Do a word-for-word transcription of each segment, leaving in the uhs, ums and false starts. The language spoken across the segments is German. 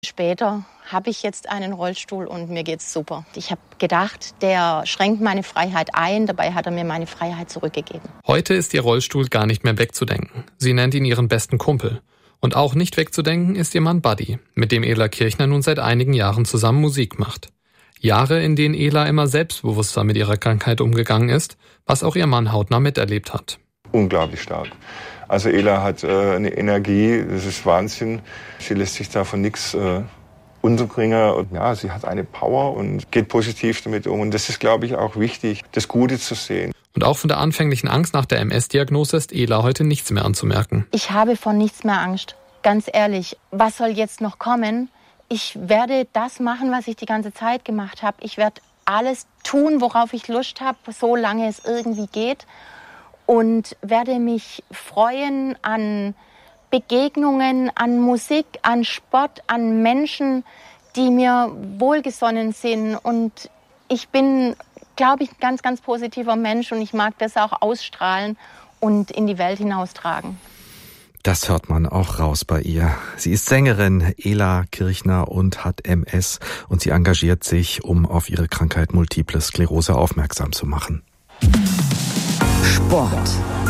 Später habe ich jetzt einen Rollstuhl und mir geht's super. Ich habe gedacht, der schränkt meine Freiheit ein, dabei hat er mir meine Freiheit zurückgegeben. Heute ist ihr Rollstuhl gar nicht mehr wegzudenken. Sie nennt ihn ihren besten Kumpel. Und auch nicht wegzudenken ist ihr Mann Buddy, mit dem Ela Kirchner nun seit einigen Jahren zusammen Musik macht. Jahre, in denen Ela immer selbstbewusster mit ihrer Krankheit umgegangen ist, was auch ihr Mann hautnah miterlebt hat. Unglaublich stark. Also Ela hat äh, eine Energie, das ist Wahnsinn. Sie lässt sich da von nichts äh, unterbringen. Und ja, sie hat eine Power und geht positiv damit um. Und das ist, glaube ich, auch wichtig, das Gute zu sehen. Und auch von der anfänglichen Angst nach der M S-Diagnose ist Ela heute nichts mehr anzumerken. Ich habe vor nichts mehr Angst. Ganz ehrlich, was soll jetzt noch kommen? Ich werde das machen, was ich die ganze Zeit gemacht habe. Ich werde alles tun, worauf ich Lust habe, solange es irgendwie geht. Und werde mich freuen an Begegnungen, an Musik, an Sport, an Menschen, die mir wohlgesonnen sind. Und ich bin, glaube ich, ein ganz, ganz positiver Mensch und ich mag das auch ausstrahlen und in die Welt hinaustragen. Das hört man auch raus bei ihr. Sie ist Sängerin, Ela Kirchner, und hat M S und sie engagiert sich, um auf ihre Krankheit Multiple Sklerose aufmerksam zu machen. Sport.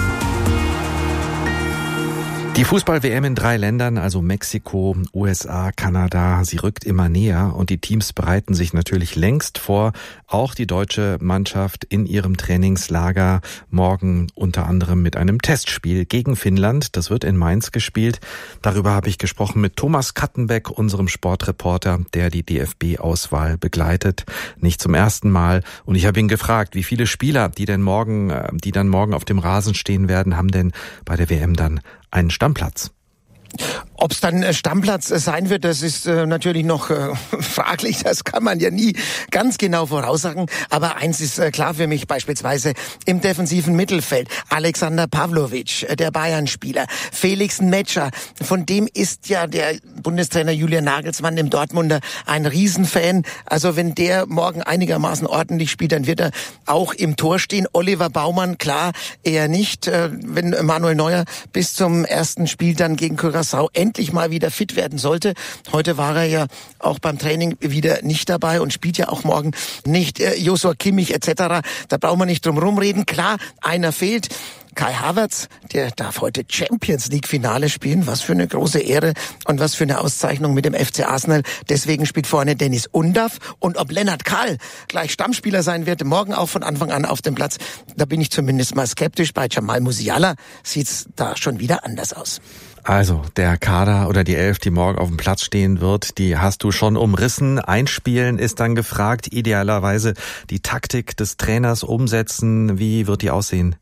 Die Fußball-W M in drei Ländern, also Mexiko, U S A, Kanada, sie rückt immer näher und die Teams bereiten sich natürlich längst vor. Auch die deutsche Mannschaft in ihrem Trainingslager morgen unter anderem mit einem Testspiel gegen Finnland. Das wird in Mainz gespielt. Darüber habe ich gesprochen mit Thomas Kattenbeck, unserem Sportreporter, der die D F B-Auswahl begleitet. Nicht zum ersten Mal. Und ich habe ihn gefragt, wie viele Spieler, die denn morgen, die dann morgen auf dem Rasen stehen werden, haben denn bei der W M dann einen Stammplatz. Ob es dann Stammplatz sein wird, das ist äh, natürlich noch äh, fraglich. Das kann man ja nie ganz genau voraussagen. Aber eins ist äh, klar für mich, beispielsweise im defensiven Mittelfeld. Alexander Pavlovic, äh, der Bayern-Spieler. Felix Metscher, von dem ist ja der Bundestrainer Julian Nagelsmann, dem Dortmunder, ein Riesenfan. Also wenn der morgen einigermaßen ordentlich spielt, dann wird er auch im Tor stehen. Oliver Baumann, klar, eher nicht. Äh, wenn Manuel Neuer bis zum ersten Spiel dann gegen Curaçao endlich mal wieder fit werden sollte. Heute war er ja auch beim Training wieder nicht dabei und spielt ja auch morgen nicht. Äh, Joshua Kimmich et cetera. Da brauchen wir nicht drum rumreden. Klar, einer fehlt. Kai Havertz, der darf heute Champions League Finale spielen. Was für eine große Ehre und was für eine Auszeichnung mit dem F C Arsenal. Deswegen spielt vorne Dennis Undav. Und ob Lennart Kahl gleich Stammspieler sein wird, morgen auch von Anfang an auf dem Platz, da bin ich zumindest mal skeptisch. Bei Jamal Musiala sieht's da schon wieder anders aus. Also, der Kader oder die Elf, die morgen auf dem Platz stehen wird, die hast du schon umrissen. Einspielen ist dann gefragt. Idealerweise die Taktik des Trainers umsetzen. Wie wird die aussehen?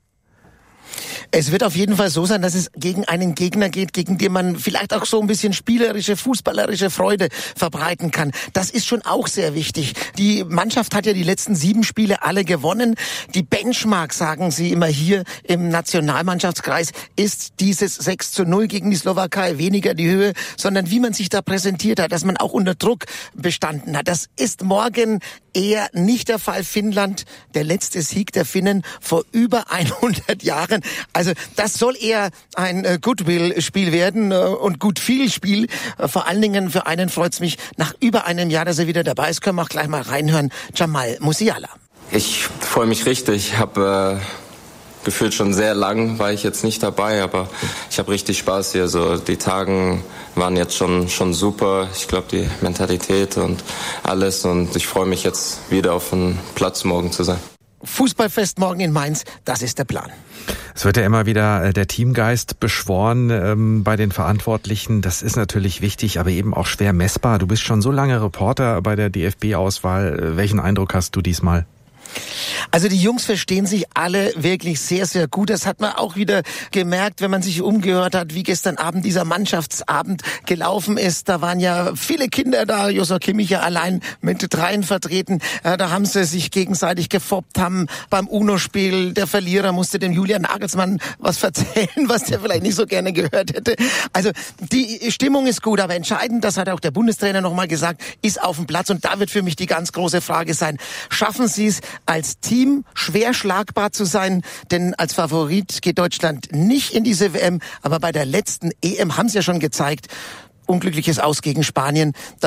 Es wird auf jeden Fall so sein, dass es gegen einen Gegner geht, gegen den man vielleicht auch so ein bisschen spielerische, fußballerische Freude verbreiten kann. Das ist schon auch sehr wichtig. Die Mannschaft hat ja die letzten sieben Spiele alle gewonnen. Die Benchmark, sagen sie immer hier im Nationalmannschaftskreis, ist dieses sechs zu null gegen die Slowakei. Weniger die Höhe, sondern wie man sich da präsentiert hat, dass man auch unter Druck bestanden hat. Das ist morgen eher nicht der Fall. Finnland, der letzte Sieg der Finnen vor über hundert Jahren. Also das soll eher ein äh, Goodwill-Spiel werden äh, und gut viel Spiel. Äh, vor allen Dingen für einen freut's mich, nach über einem Jahr, dass er wieder dabei ist, können wir auch gleich mal reinhören. Jamal Musiala. Ich freue mich richtig. Ich habe äh, gefühlt schon sehr lang, war ich jetzt nicht dabei, aber ich habe richtig Spaß hier. So, die Tagen waren jetzt schon schon super. Ich glaube, die Mentalität und alles. Und ich freue mich jetzt wieder auf dem Platz morgen zu sein. Fußballfest morgen in Mainz, das ist der Plan. Es wird ja immer wieder der Teamgeist beschworen ähm, bei den Verantwortlichen. Das ist natürlich wichtig, aber eben auch schwer messbar. Du bist schon so lange Reporter bei der D F B-Auswahl. Welchen Eindruck hast du diesmal? Also die Jungs verstehen sich alle wirklich sehr, sehr gut. Das hat man auch wieder gemerkt, wenn man sich umgehört hat, wie gestern Abend dieser Mannschaftsabend gelaufen ist. Da waren ja viele Kinder da, Joshua Kimmich ja allein mit dreien vertreten. Da haben sie sich gegenseitig gefoppt, haben beim Uno-Spiel, der Verlierer musste dem Julian Nagelsmann was erzählen, was der vielleicht nicht so gerne gehört hätte. Also die Stimmung ist gut, aber entscheidend, das hat auch der Bundestrainer nochmal gesagt, ist auf dem Platz. Und da wird für mich die ganz große Frage sein, schaffen sie es als Team schwer schlagbar zu sein, denn als Favorit geht Deutschland nicht in diese W M, aber bei der letzten E M haben sie ja schon gezeigt, unglückliches Aus gegen Spanien.